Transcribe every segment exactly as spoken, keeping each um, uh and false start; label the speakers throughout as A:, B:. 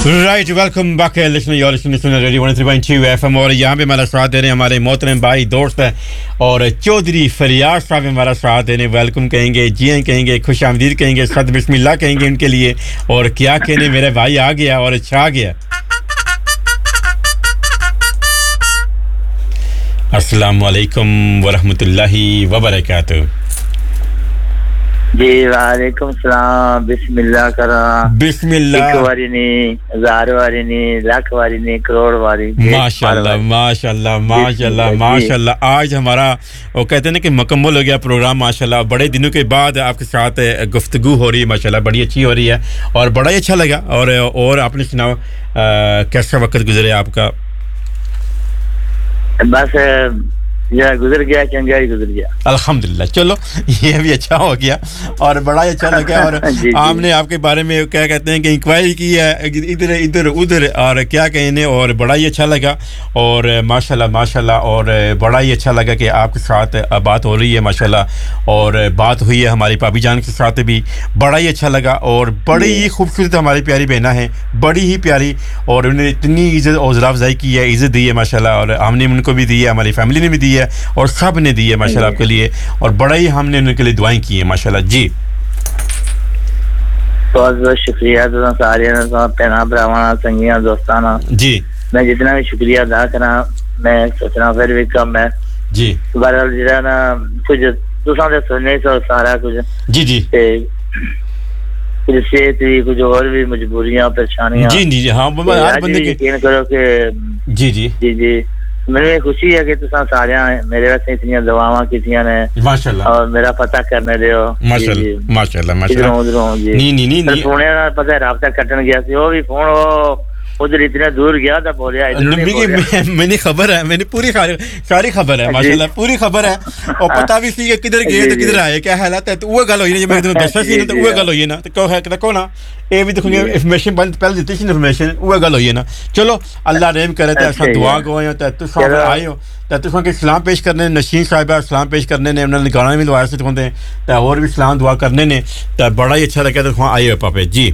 A: right welcome back listener your listener radio one three point two FM और यहाँ पे हमारा साथ दे रहे हैं हमारे मोहतरम भाई दोस्त हैं और चौधरी फरियाद साहब हमारा साथ देने वेलकम कहेंगे जी हैं कहेंगे खुशामदीद कहेंगे सद बिस्मिल्लाह कहेंगे उनके लिए और क्या कहने मेरे भाई आ गया और छा गया अस्सलाम वालेकुम व रहमतुल्लाहि व बरकातहू
B: जी वालेकुम सलाम बिस्मिल्लाह करा
A: बिस्मिल्लाह
B: एक वारी नहीं हजार वारी नहीं लाख वारी नहीं करोड़ वारी
A: माशाल्लाह माशाल्लाह माशाल्लाह माशाल्लाह आज हमारा वो कहते हैं ना कि मुकम्मल हो गया प्रोग्राम माशाल्लाह बड़े दिनों के बाद आपके साथ गुफ्तगू हो रही है माशाल्लाह बड़ी अच्छी हो रही है और बड़ा ही अच्छा लगा और और आपने सुनाओ कैसा वक्त गुजरे आपका
B: बस या गुजर गया चंगा ही गुजर गया
A: अल्हम्दुलिल्लाह चलो ये भी अच्छा हो गया और बड़ा ही अच्छा लगा और हमने आपके बारे में क्या कहते हैं कि इंक्वायरी की है इधर इधर उधर और क्या कहने और बड़ा ही अच्छा लगा और माशाल्लाह माशाल्लाह और बड़ा ही अच्छा लगा कि आपके साथ बात हो रही है माशाल्लाह और बात हुई है हमारी भाभी जान के साथ भी बड़ा ही अच्छा लगा और बड़ी ही खूबसूरत हमारी प्यारी बहना है बड़ी ही प्यारी और उन्होंने इतनी इज्जत और हौसला अफजाई की है इज्जत दी है माशाल्लाह और हमने उनको भी दी है हमारी फैमिली ने भी दी है और सब ने दी है माशाल्लाह आपके लिए और बड़ा ही हमने उनके लिए दुआएं की हैं माशाल्लाह जी
B: बहुत बहुत शुक्रिया तो सारे ना पहना भरावाना संगियां दोस्ताना
A: जी
B: मैं जितना भी शुक्रिया अदा करा मैं सोचना फिर भी कम है
A: जी
B: बहरहाल जरा ना कुछ तुसां दे सुनने तो सारा कुछ
A: जी जी
B: ते कुछ सेहत भी कुछ और भी मजबूरियां परेशानियां
A: जी जी हां हर बंदे के
B: यकीन करो कि
A: जी जी
B: जी जी मेरे खुशी है कि तुसा सारे मेरे वास्ते इतनी दुआवां कीतियां ने
A: माशाल्लाह
B: और मेरा पता करने दियो
A: माशाल्लाह माशाल्लाह माशाल्लाह नहीं नहीं नहीं नहीं
B: फोन ना पता है रास्ता कटन गया सी वो भी फोन वो उधर इतने दूर गया था बोल रहा
A: मैंने खबर है मैंने पूरी सारी खबर है माशाल्लाह पूरी खबर है और पता भी सी किधर गए तो किधर आए क्या हालात है तो वो गल होई ना मैं तुम्हें दस्सा सी तो वो गल होई ना तो कहो है देखो ना ये भी देखो इंफॉर्मेशन पहले दी थी इंफॉर्मेशन वो गल होई ना चलो अल्लाह रहम करे तो ऐसा दुआ गो तो तुम सब आए हो तो तुम के सलाम पेश करने नशीन साहिबा सलाम पेश करने ने उन्होंने गाना भी लवाया से होंगे तो और भी सलाम दुआ करने ने तो बड़ा ही अच्छा लगा तो आए हो पापे जी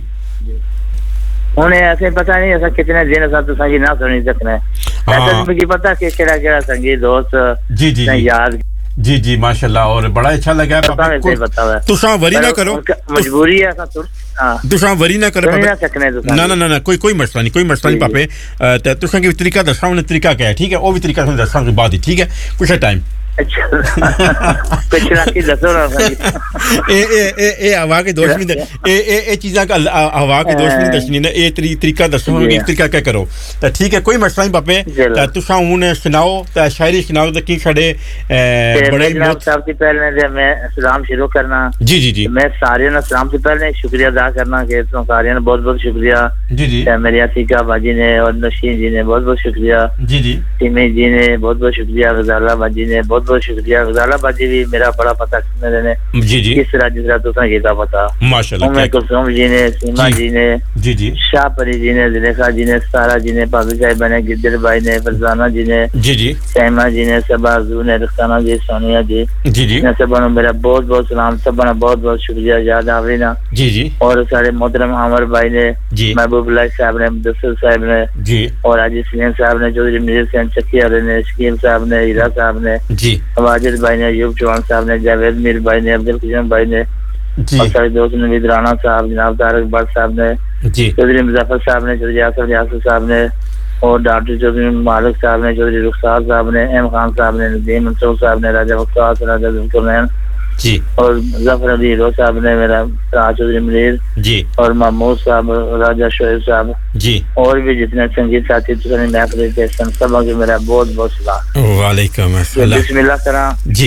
B: उन्हें ऐसे पता नहीं ऐसा कितने दिन ऐसा तो संगीत ना सुनी सकना है ऐसा मुझे पता कि केड़ा केड़ा संगीत दोस्त
A: जी जी
B: याद
A: जी जी माशाल्लाह और बड़ा अच्छा लगा तू सा वरी ना करो
B: मजबूरी है ऐसा
A: तू सा वरी ना करो ना ना ना कोई कोई मसला नहीं कोई मसला नहीं पापे तू सा की तरीका दसा उन्हें तरीका क्या है ठीक है वो भी तरीका सुन दसा के बाद ही ठीक है कुछ टाइम
B: अच्छा कुछ राखी दसो ना
A: ए ए ए ए हवा के दोस्त नहीं ए ए ए चीज़ां का हवा के दोस्त नहीं दसनी ना ए तरीका दसो कि तरीका क्या करो तो ठीक है कोई मसला नहीं पापे तो तुसा उन्हें सुनाओ तो शायरी सुनाओ तो की खड़े बड़े
B: साहब से पहले मैं सलाम शुरू करना जी जी जी मैं सारे ना सलाम से पहले शुक्रिया अदा करना कि तुम सारे ने बहुत बहुत शुक्रिया जी जी मेरे अतीका बाजी ने और नशीन जी ने बहुत बहुत शुक्रिया जी जी सिमी जी ने बहुत बहुत शुक्रिया गजाला बाजी ने बहुत बहुत शुक्रिया गजाला बाजी भी मेरा बड़ा पता करने ने जी जी किस तरह जिस तरह तुसा ये का पता माशाल्लाह मैं कुलसुम जी ने सीमा जी ने जी जी शाहपरी जी ने जुलेखा जी ने सारा जी ने भाभी साहब ने गिद्दर भाई ने फरजाना जी ने जी जी सैमा जी ने सबाजू ने रखना जी सोनिया जी जी जी ने सबनो मेरा बहुत बहुत सलाम सबनो बहुत बहुत शुक्रिया याद आवरीना जी जी और सारे मोहतरम अमर भाई ने महबूब अल्लाह साहब ने मुदस्सिर साहब ने जी और आजी सलीम साहब ने चौधरी मीर हुसैन चकिया ने शकील साहब ने हीरा साहब ने जी वाजिद भाई ने यूब चौहान साहब ने जावेद मीर भाई ने अब्दुल किशन भाई ने जी और सारे दोस्त नवीद राणा साहब जनाब तारक भट्ट साहब ने जी चौधरी मुजफ्फर साहब ने चौधरी आसफ यासर साहब ने और डॉक्टर चौधरी मालिक साहब ने चौधरी रुखसार साहब ने एम खान साहब ने नदीम मंसूर साहब ने राजा वक्कास राजा जुल्करनैन जी और जफर अली हीरो साहब ने मेरा चौधरी मनीर जी और महमूद साहब राजा शोएब साहब जी और भी जितने संगीत साथी तुमने महफिल के सब के मेरा बहुत बहुत सलाम
A: वालेकुम अस्सलाम
B: बिस्मिल्लाह करा जी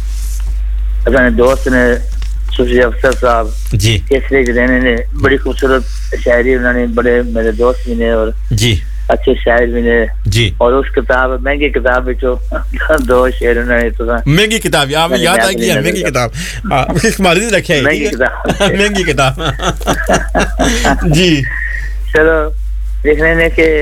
B: अपने दोस्त ने सुफी अफसर साहब जी केसरी रहने ने बड़ी खूबसूरत शायरी उन्होंने बड़े मेरे दोस्त भी ने और जी अच्छे शायर भी ने जी और उस किताब महंगी किताब विचो दो शेर उन्होंने तो
A: महंगी किताब आप याद आ गई महंगी किताब इस्तेमाल नहीं रखे
B: महंगी किताब
A: महंगी किताब जी
B: चलो देखने ने के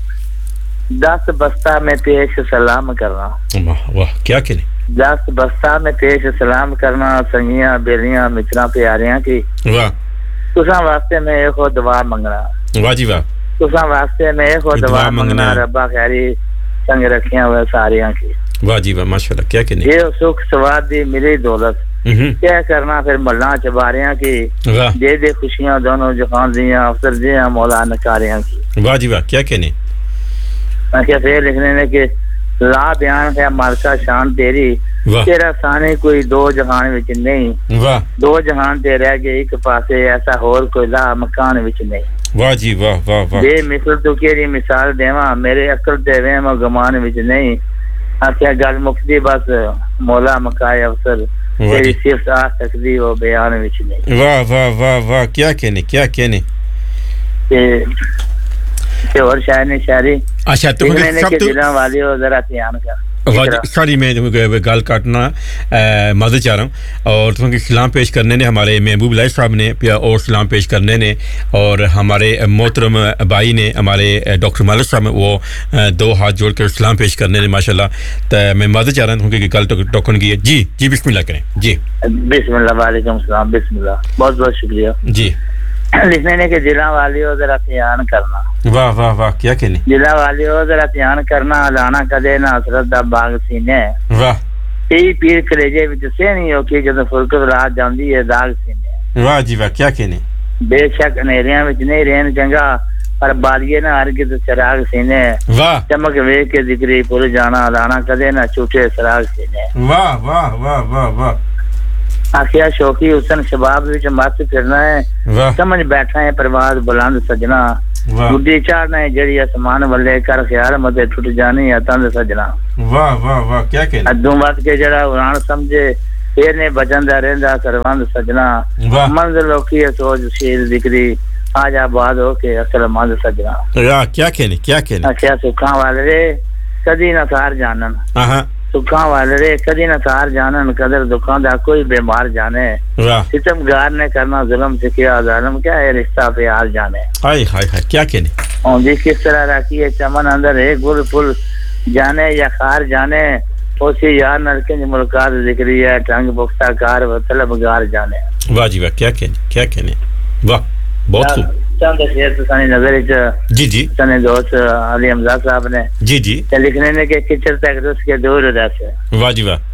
B: दस बस्ता में पेश सलाम करना
A: वाह वाह क्या कहने
B: दस बस्ता में पेश सलाम करना संगियां बेलियां मित्रा प्यारियां की वाह तुसा वास्ते में एक दुआ मंगना
A: वाह जी वाह
B: تساں واسطے میں خود دعا منگنا ربا خیری سنگ رکھیاں ہوئے ساریاں کی
A: واہ جی واہ ماشاءاللہ کیا کہنے
B: یہ سکھ سواد دی ملی دولت کیا کرنا پھر ملنا چباریاں کی دے دے خوشیاں دونوں جہان دیاں افسر دیاں مولا نکاریاں کی
A: واہ جی واہ کیا کہنے
B: میں کیا پھر لکھنے نے کہ لا بیان ہے مالکہ شان تیری تیرا سانے کوئی دو جہان وچ نہیں
A: واہ
B: دو جہان تے رہ گئے ایک پاسے ایسا اور کوئی لا مکان وچ نہیں
A: واہ جی واہ واہ واہ
B: بے مثل تو کیری مثال دیواں میرے عقل تے وہم گمان وچ نہیں آکھیا گل مکدی بس مولا مکائے افسر تیری صرف آ سکدی وہ بیان وچ نہیں
A: واہ واہ واہ واہ کیا کہنے کیا کہنے
B: تے تے اور شاعر نے شاعری
A: اچھا تو
B: سب تو دلاں والی ہو ذرا دھیان کر
A: سوری میں گال کاٹنا معذرت چاہ رہا ہوں اور تم کے سلام پیش کرنے نے ہمارے محبوب لائف صاحب نے اور سلام پیش کرنے نے اور ہمارے محترم بھائی نے ہمارے ڈاکٹر مالک صاحب وہ دو ہاتھ جوڑ کر سلام پیش کرنے نے ماشاءاللہ تو میں معذرت چاہ رہا ہوں کہ گال ٹوکن کی ہے جی جی بسم اللہ کریں جی
B: بسم اللہ وعلیکم السلام بسم اللہ بہت بہت شکریہ
A: جی
B: لکھنے نے کہ دلاں والی ہو ذرا دھیان کرنا
A: واہ واہ واہ کیا کہنے
B: دلاں والی ہو ذرا دھیان کرنا لانا کدے نہ حسرت دا باغ سینے
A: واہ
B: تی پیر کلیجے وچ سینی ہو کے جدوں فرقت رات جاندی ہے داغ سینے
A: واہ جی واہ کیا کہنے
B: بے شک انہیریاں وچ نہیں رہن چنگا پر باریے نہ ہرگز چراغ سینے
A: واہ
B: چمک ویکھ کے ذکری پور جانا لانا کدے نہ چھوٹے سراغ سینے
A: واہ واہ واہ واہ واہ
B: آخیا شوقی حسن شباب وچ مست پھرنا ہے سمجھ بیٹھا ہے پرواز بلند سجنا گڈی چاڑنا ہے جڑی آسمان والے کر خیال متے ٹوٹ جانی ہے تند سجنا
A: واہ واہ واہ کیا کہنا
B: ادوں وقت کے جڑا اڑان سمجھے پھر نے بچن دا رہندا سروند سجنا منزل لوکی ہے سوچ شیر ذکری آج آباد ہو کے اصل مند سجنا
A: واہ کیا کہنے کیا کہنے
B: آخیا سکھاں والے کدی نہ سار جانن
A: ہاں
B: سکھاں والے کدی نہ سار جانن قدر دکھاں دا کوئی بیمار جانے ستم گار نے کرنا ظلم سکھیا ظالم کیا ہے رشتہ پیار جانے
A: ہائے ہائے ہائے کیا کہنے
B: اور جس کس طرح رکھی ہے چمن اندر ہے گل پھل جانے یا خار جانے اسی یار نلکن ملکات ذکری ہے ٹنگ بختہ کار و طلب گار جانے
A: واہ جی واہ کیا کہنے کیا کہنے واہ بہت خوب
B: چند شعر تو سانی نظر
A: جی جی
B: سنے دوست علی حمزہ صاحب نے
A: جی جی
B: لکھنے نے کہ کچر تک روس کے دور رہتے
A: واہ جی واہ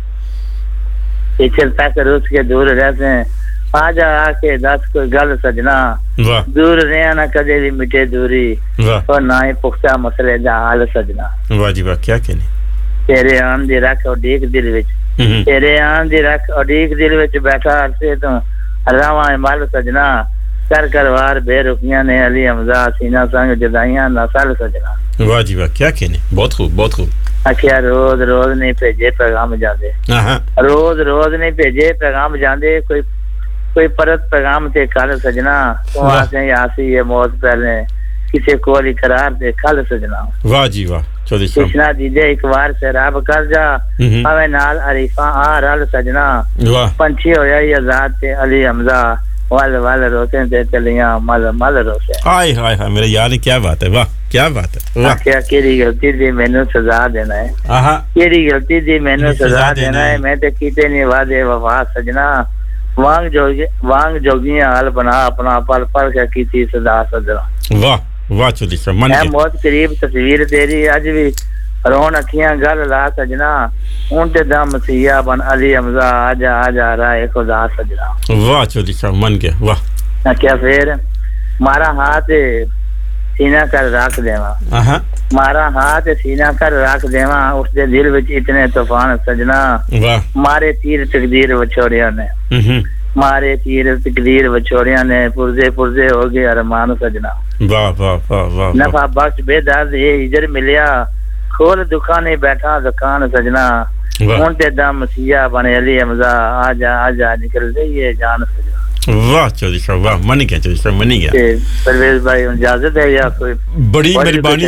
B: کچر تک روس کے دور رہتے ہیں آجا آ کے دس کوئی گل سجنا دور رہا نہ کدے بھی مٹے دوری اور نہ ہی پختہ مسئلے دا حال سجنا
A: واہ جی واہ کیا کہنے
B: تیرے آن دی رکھ اور ڈیک دل وچ تیرے آن دی رکھ اور ڈیک دل وچ بیٹھا عرصے تو رواں مال سجنا کر کروار بے رکیاں نے علی حمزہ سینہ سنگ جدائیاں نسل سجنا
A: واہ جی واہ کیا کہنے بہت خوب بہت خوب
B: آخیا روز روز نہیں بھیجے پیغام جاندے روز روز نہیں بھیجے پیغام جاندے کوئی کوئی پرت پیغام تے کل سجنا تو آسیں یاسی یہ موت پہلے کسی کولی قرار دے کل سجنا
A: واہ جی واہ
B: کشنا دیدے ایک بار سے رب کر جا ہمیں نال عریفاں آ رل سجنا پنچھی ہویا یہ ذات تے علی حمزہ وال وال روتے تے چلیاں مل مل روتے
A: ہائے ہائے ہائے میرے یار کیا بات ہے واہ کیا بات ہے واہ
B: کیا کیڑی غلطی دی مینوں سزا دینا ہے ہاں کیڑی غلطی دی مینوں سزا دینا ہے میں تے کیتے نہیں وعدے وفا سجنا وانگ جوگی وانگ جوگیاں حال بنا اپنا پل پل کے کیتی صدا سجنا
A: واہ واہ چلی سمن
B: ہے بہت قریب تصویر تیری اج بھی رون اکھیاں گل لا سجنا اون تے دم سیا بن علی حمزہ آجا آجا رائے خدا سجنا
A: واہ چلی من گیا واہ
B: نہ کیا پھر مارا ہاتھ سینہ کر رکھ دیواں مارا ہاتھ سینہ کر رکھ دیواں اس دے دل وچ اتنے طوفان سجنا مارے تیر تقدیر وچھوڑیاں نے مارے تیر تقدیر وچھوڑیاں نے پرزے پرزے ہو گئے ارمان سجنا
A: واہ واہ واہ واہ
B: نفع بخش بے درد یہ ہجر ملیا کھول دکانے بیٹھا دکان سجنا ہن تے دم سیا بنے علی حمزہ آجا آجا نکل گئی ہے جان سجنا
A: واہ چودھری صاحب واہ من گیا چودھری صاحب من گیا
B: پرویز بھائی اجازت ہے یا کوئی
A: بڑی مہربانی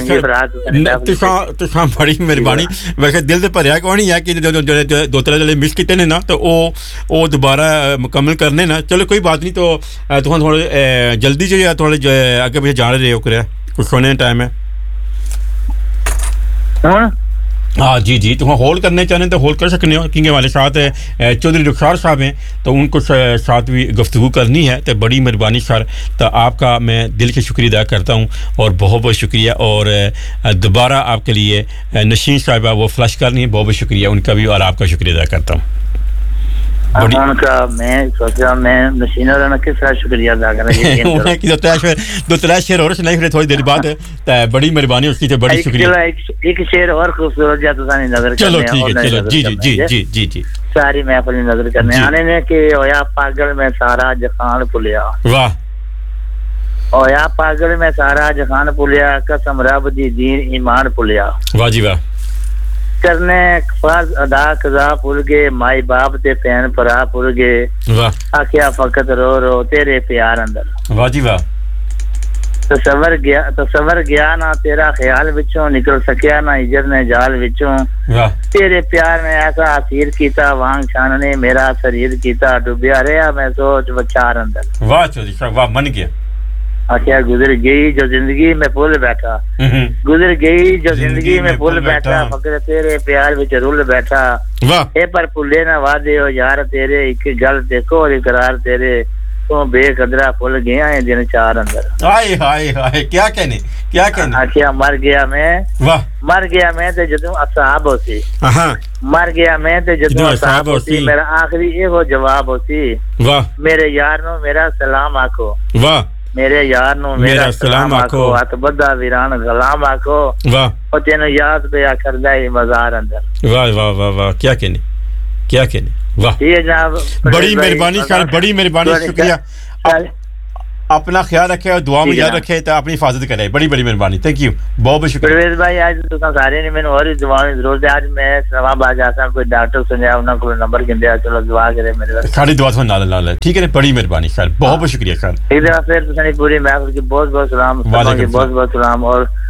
A: تساں تساں بڑی مہربانی ویسے دل تے بھریا کوئی نہیں ہے کہ دو ترے جڑے مس کیتے نے نا تو او او دوبارہ مکمل کرنے نا چلو کوئی بات نہیں تو تساں تھوڑے جلدی جو یا تھوڑے اگے پیچھے جا رہے ہو کرے کچھ سونے ٹائم ہے
B: ہاں
A: हाँ जी जी तो होल्ड करने चाहें तो होल्ड कर सकते हो क्योंकि हमारे साथ चौधरी रुखसार साहब हैं तो उनको साथ भी गुफ्तगू करनी है तो बड़ी मेहरबानी सर तो आपका मैं दिल से शुक्रिया अदा करता हूँ और बहुत बहुत शुक्रिया और दोबारा आपके लिए नशीन साहिबा वो फ्लश करनी है बहुत बहुत शुक्रिया उनका भी और आपका शुक्रिया अदा करता हूँ
B: उनका मैं सोचा मैं नशीन और उनका किस तरह शुक्रिया अदा करना चाहिए
A: उन्हें कि दो तरह शेर दो तरह शेर और सुनाई फिर थोड़ी देर बाद बड़ी मेहरबानी उसकी तो बड़ी शुक्रिया
B: एक शेर और खूबसूरत जा तो सानी नजर
A: चलो ठीक है चलो जी जी जी जी जी जी
B: सारी महफिल नजर करने आने ने कि होया पागल में सारा जहान भुलिया
A: वाह
B: होया पागल में सारा जहान भुलिया कसम रब दी दीन ईमान भुलिया
A: वाह जी वाह
B: करने फर्ज अदा कज़ा भूल गए माई बाप ते भैन भरा भूल गए
A: वाह
B: आखिया फकत रो रो तेरे प्यार अंदर
A: वाह जी वाह
B: तसव्वुर गया तसव्वुर गया ना तेरा ख्याल विचों निकल सकिया ना हिजर ने जाल विचों
A: वाह
B: तेरे प्यार में ऐसा असीर कीता वांग शान ने मेरा शरीर कीता डूबिया रहा मैं सोच विचार अंदर
A: वाह चौधरी साहब वाह मन गया
B: आखिया गुजर गई जो जिंदगी में भूल बैठा गुजर गई जो जिंदगी में भूल बैठा मगर तेरे प्यार विच रुल बैठा
A: वाह
B: ए पर भुले ना वादे हो यार तेरे एक गल देखो और इकरार तेरे तो बेकदरा भूल गया है दिन चार अंदर
A: हाय हाय हाय क्या कहने क्या कहने
B: आखिया मर गया मैं
A: वाह
B: मर गया मैं ते जदों असहाब होसी
A: हां
B: मर गया मैं ते जदों असहाब होसी मेरा आखिरी एहो जवाब होसी
A: वाह
B: मेरे यार नो मेरा सलाम आखो
A: वाह
B: मेरे यार नु मेरा सलाम आखो हथ बद्दा वीरान गलाम आखो
A: वाह
B: ओ तेनु याद पे करदा है मजार अंदर
A: वाह वाह वाह वाह क्या कहने क्या कहने वाह
B: ये जनाब
A: बड़ी मेहरबानी सर बड़ी मेहरबानी शुक्रिया अपना ख्याल रखे और दुआ में याद रखे तो अपनी हिफाजत करे बड़ी बड़ी मेहरबानी थैंक यू बहुत बहुत शुक्रिया
B: परवेज भाई आज तो सारे ने मैंने और दुआ की जरूरत है आज मैं इस्लामाबाद जाता कोई डॉक्टर सुनया उन्होंने को नंबर गिंदे चलो दुआ करे मेरे वास्ते
A: सारी दुआ सुन नाल नाल ठीक है बड़ी मेहरबानी सर बहुत बहुत शुक्रिया सर
B: एक दफा फिर तुसानी पूरी महफिल की बहुत बहुत सलाम बहुत बहुत सलाम और